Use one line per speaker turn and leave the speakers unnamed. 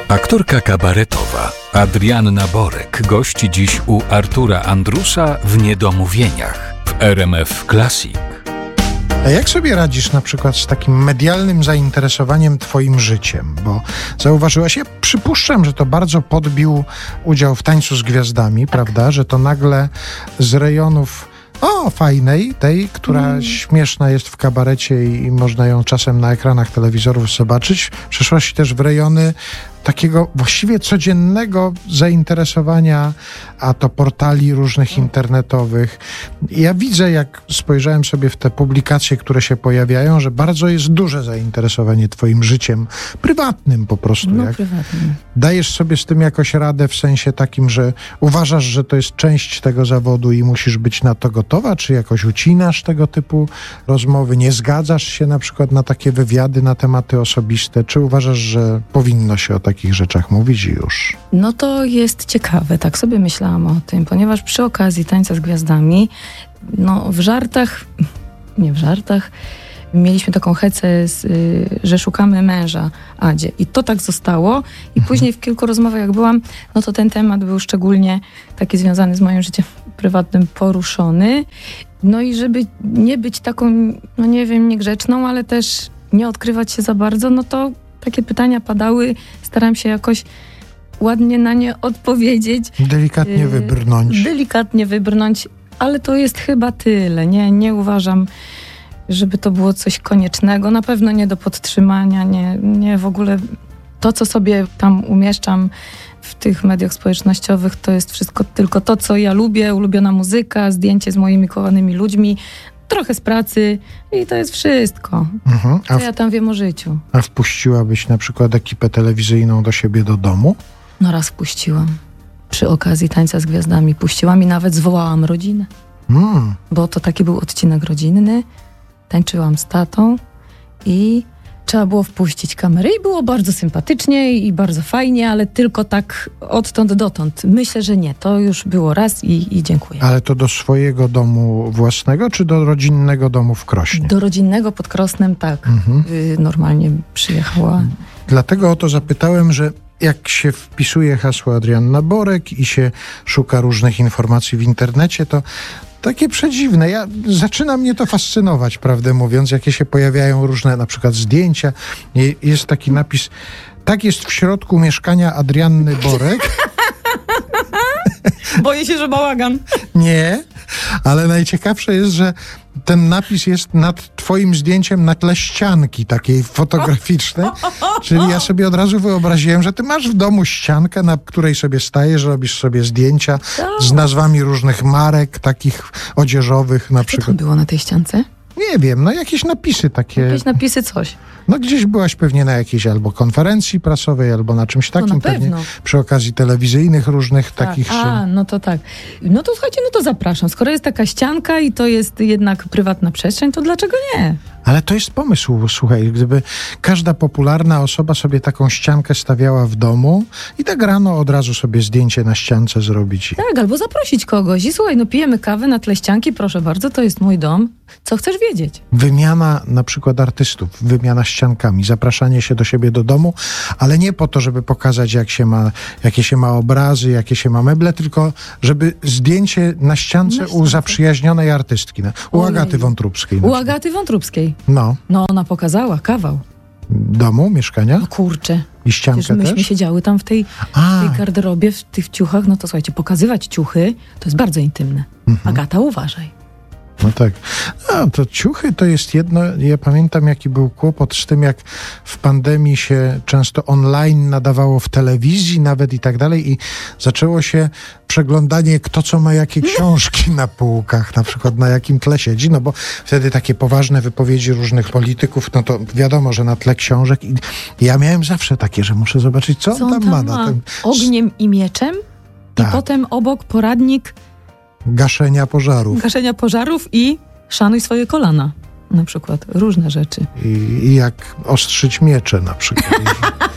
Aktorka kabaretowa Adrianna Borek gości dziś u Artura Andrusa w Niedomówieniach w RMF Classic.
A jak sobie radzisz na przykład z takim medialnym zainteresowaniem twoim życiem? Bo zauważyłaś, ja przypuszczam, że to bardzo podbił udział w Tańcu z Gwiazdami, prawda? Że to nagle z rejonów fajnej, tej, która śmieszna jest w kabarecie i można ją czasem na ekranach telewizorów zobaczyć, przeszłaś też w rejony takiego właściwie codziennego zainteresowania, a to portali różnych internetowych. Ja widzę, jak spojrzałem sobie w te publikacje, które się pojawiają, że bardzo jest duże zainteresowanie twoim życiem prywatnym po prostu.
No, prywatnym.
Dajesz sobie z tym jakoś radę w sensie takim, że uważasz, że to jest część tego zawodu i musisz być na to gotowa, czy jakoś ucinasz tego typu rozmowy? Nie zgadzasz się na przykład na takie wywiady na tematy osobiste? Czy uważasz, że powinno się o takich rzeczach mówić i już?
No to jest ciekawe, tak sobie myślałam o tym, ponieważ przy okazji Tańca z Gwiazdami, nie w żartach, mieliśmy taką hecę, że szukamy męża Adzie. I to tak zostało. I później w kilku rozmowach, jak byłam, no to ten temat był szczególnie taki związany z moim życiem prywatnym poruszony. No i żeby nie być taką, no nie wiem, niegrzeczną, ale też nie odkrywać się za bardzo, no to takie pytania padały. Staram się jakoś ładnie na nie odpowiedzieć. Delikatnie wybrnąć, ale to jest chyba tyle. Nie uważam, żeby to było coś koniecznego. Na pewno nie do podtrzymania, nie w ogóle. To, co sobie tam umieszczam w tych mediach społecznościowych, to jest wszystko tylko to, co ja lubię, ulubiona muzyka, zdjęcie z moimi kochanymi ludźmi, trochę z pracy i to jest wszystko. Co ja tam wiem o życiu.
A wpuściłabyś na przykład ekipę telewizyjną do siebie do domu?
No raz wpuściłam. Przy okazji Tańca z Gwiazdami puściłam i nawet zwołałam rodzinę. Bo to taki był odcinek rodzinny. Tańczyłam z tatą i trzeba było wpuścić kamerę i było bardzo sympatycznie i bardzo fajnie, ale tylko tak odtąd dotąd. Myślę, że nie. To już było raz i dziękuję.
Ale to do swojego domu własnego, czy do rodzinnego domu w Krośnie?
Do rodzinnego pod Krosnem, tak. Normalnie przyjechała.
Dlatego o to zapytałem, że jak się wpisuje hasło Adrianna Borek i się szuka różnych informacji w internecie, to takie przedziwne. Zaczyna mnie to fascynować, prawdę mówiąc, jakie się pojawiają różne na przykład zdjęcia. Jest taki napis: tak jest w środku mieszkania Adrianny Borek.
Boję się, że bałagan.
Nie, ale najciekawsze jest, że ten napis jest nad twoim zdjęciem na tle ścianki takiej fotograficznej. Czyli ja sobie od razu wyobraziłem, że ty masz w domu ściankę, na której sobie stajesz, robisz sobie zdjęcia z nazwami różnych marek, takich odzieżowych na przykład.
Co tam było na tej ściance?
Nie wiem, jakieś napisy takie.
Jakieś napisy, coś.
Gdzieś byłaś pewnie na jakiejś albo konferencji prasowej, albo na czymś takim.
Na pewno.
Pewnie przy okazji telewizyjnych różnych takich.
No to tak. No to słuchajcie, to zapraszam. Skoro jest taka ścianka i to jest jednak prywatna przestrzeń, to dlaczego nie?
Ale to jest pomysł, słuchaj, gdyby każda popularna osoba sobie taką ściankę stawiała w domu i tak rano od razu sobie zdjęcie na ściance zrobić.
Tak, albo zaprosić kogoś i słuchaj, pijemy kawę na tle ścianki, proszę bardzo, to jest mój dom. Co chcesz wiedzieć?
Wymiana na przykład artystów, wymiana ściankami, zapraszanie się do siebie do domu, ale nie po to, żeby pokazać jakie się ma obrazy, jakie się ma meble, tylko żeby zdjęcie na ściance u zaprzyjaźnionej artystki. U Agaty Wątróbskiej.
U Agaty Wątróbskiej.
No,
ona pokazała kawał.
Domu, mieszkania?
No kurczę.
I ściankę też?
Myśmy siedziały tam w tej garderobie, w tych ciuchach, no to słuchajcie, pokazywać ciuchy to jest bardzo intymne. Agata, uważaj.
No tak. To ciuchy to jest jedno. Ja pamiętam, jaki był kłopot z tym, jak w pandemii się często online nadawało w telewizji nawet i tak dalej i zaczęło się przeglądanie, kto co ma jakie książki na półkach, na przykład na jakim tle siedzi, bo wtedy takie poważne wypowiedzi różnych polityków, no to wiadomo, że na tle książek i ja miałem zawsze takie, że muszę zobaczyć, co on tam ma na tym.
Ogniem i mieczem i potem obok poradnik
gaszenia pożarów
i szanuj swoje kolana. Na przykład różne rzeczy.
I jak ostrzyć miecze na przykład.